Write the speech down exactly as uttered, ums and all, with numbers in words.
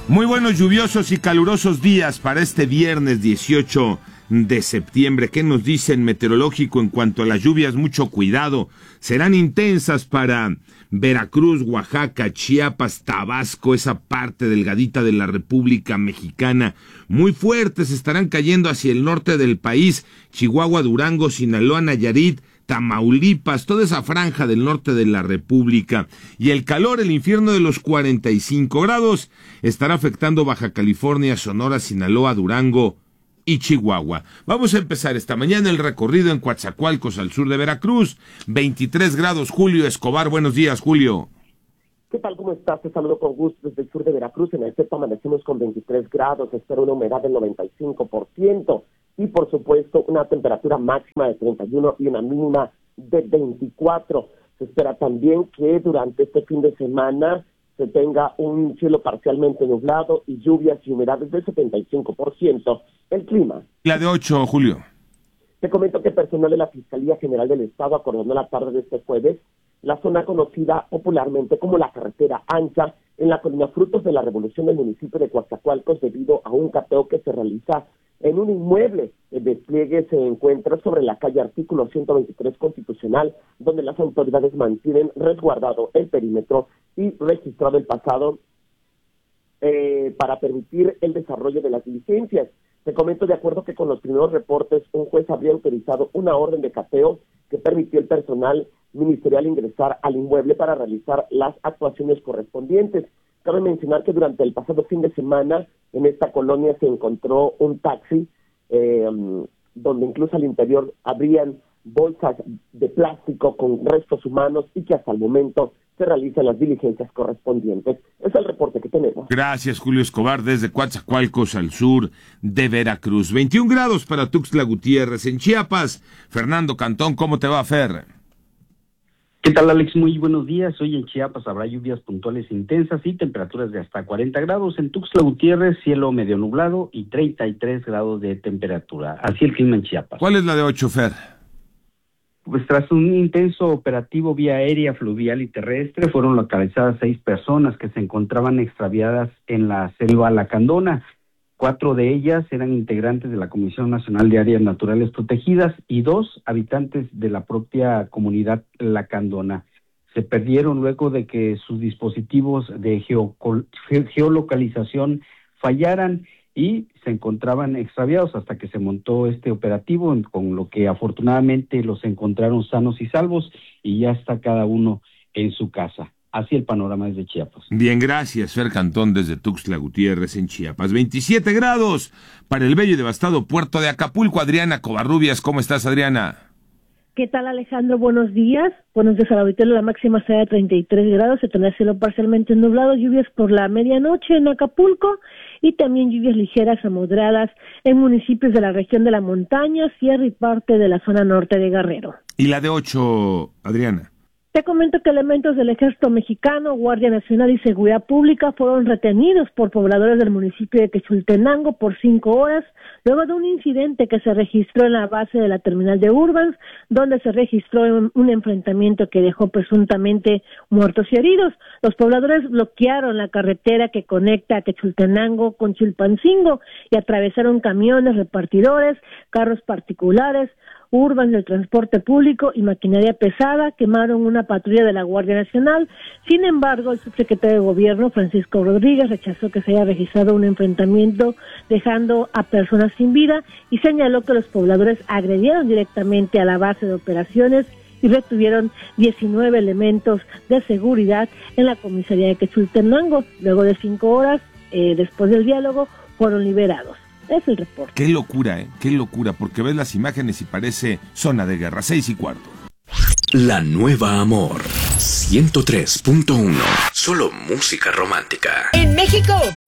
Muy buenos, lluviosos y calurosos días para este viernes dieciocho de septiembre. ¿Qué nos dice el meteorológico en cuanto a las lluvias? Mucho cuidado. Serán intensas para Veracruz, Oaxaca, Chiapas, Tabasco, esa parte delgadita de la República Mexicana. Muy fuertes estarán cayendo hacia el norte del país. Chihuahua, Durango, Sinaloa, Nayarit, Tamaulipas, toda esa franja del norte de la República. Y el calor, el infierno de los cuarenta y cinco grados, estará afectando Baja California, Sonora, Sinaloa, Durango y Chihuahua. Vamos a empezar esta mañana el recorrido en Coatzacoalcos, al sur de Veracruz. veintitrés grados, Julio Escobar. Buenos días, Julio. ¿Qué tal? ¿Cómo estás? Te saludo con gusto desde el sur de Veracruz. En efecto, amanecemos con veintitrés grados, se espera una humedad del noventa y cinco por ciento y, por supuesto, una temperatura máxima de treinta y uno y una mínima de veinticuatro. Se espera también que durante este fin de semana se tenga un cielo parcialmente nublado y lluvias y humedades del setenta y cinco por ciento. El clima. La de ocho, Julio. Te comento que personal de la Fiscalía General del Estado acordonó la tarde de este jueves la zona conocida popularmente como la Carretera Ancha en la colina Frutos de la Revolución del municipio de Coatzacoalcos debido a un cateo que se realiza en un inmueble. El despliegue se encuentra sobre la calle Artículo ciento veintitrés Constitucional, donde las autoridades mantienen resguardado el perímetro y registrado el pasado eh, para permitir el desarrollo de las diligencias. Te comento, de acuerdo que con los primeros reportes, un juez habría autorizado una orden de cateo que permitió al personal ministerial ingresar al inmueble para realizar las actuaciones correspondientes. Cabe mencionar que durante el pasado fin de semana en esta colonia se encontró un taxi eh, donde incluso al interior habrían bolsas de plástico con restos humanos y que hasta el momento se realizan las diligencias correspondientes. Es el reporte que tenemos. Gracias, Julio Escobar, desde Coatzacoalcos, al sur de Veracruz. veintiún grados para Tuxtla Gutiérrez. En Chiapas, Fernando Cantón, ¿cómo te va, Fer? ¿Qué tal, Alex? Muy buenos días. Hoy en Chiapas habrá lluvias puntuales intensas y temperaturas de hasta cuarenta grados. En Tuxtla Gutiérrez, cielo medio nublado y treinta y tres grados de temperatura. Así el clima en Chiapas. ¿Cuál es la de ocho, Fer? Pues tras un intenso operativo vía aérea, fluvial y terrestre, fueron localizadas seis personas que se encontraban extraviadas en la selva lacandona. Cuatro de ellas eran integrantes de la Comisión Nacional de Áreas Naturales Protegidas y dos habitantes de la propia comunidad lacandona. Se perdieron luego de que sus dispositivos de geo- geolocalización fallaran y se encontraban extraviados hasta que se montó este operativo, con lo que afortunadamente los encontraron sanos y salvos y ya está cada uno en su casa. Así el panorama desde Chiapas. Bien, gracias, Fer Cantón, desde Tuxtla Gutiérrez, en Chiapas. veintisiete grados para el bello y devastado puerto de Acapulco. Adriana Covarrubias, ¿cómo estás, Adriana? ¿Qué tal, Alejandro? Buenos días. Buenos días al auditorio. La máxima será de treinta y tres grados. Se tendrá cielo parcialmente nublado, lluvias por la medianoche en Acapulco y también lluvias ligeras a moderadas en municipios de la región de la montaña, sierra y parte de la zona norte de Guerrero. ¿Y la de ocho, Adriana? Te comento que elementos del Ejército Mexicano, Guardia Nacional y Seguridad Pública fueron retenidos por pobladores del municipio de Quechultenango por cinco horas, luego de un incidente que se registró en la base de la terminal de Urbans, donde se registró un, un enfrentamiento que dejó presuntamente muertos y heridos. Los pobladores bloquearon la carretera que conecta a Quechultenango con Chilpancingo y atravesaron camiones, repartidores, carros particulares, Urbans del transporte público y maquinaria pesada, quemaron una patrulla de la Guardia Nacional. Sin embargo, el subsecretario de Gobierno, Francisco Rodríguez, rechazó que se haya registrado un enfrentamiento dejando a personas sin vida y señaló que los pobladores agredieron directamente a la base de operaciones y retuvieron diecinueve elementos de seguridad en la comisaría de Quechultenango. Luego de cinco horas, eh, después del diálogo, fueron liberados. Es el reporte. Qué locura, ¿eh? Qué locura, porque ves las imágenes y parece zona de guerra. Seis y cuarto. La Nueva Amor ciento tres punto uno. Solo música romántica. En México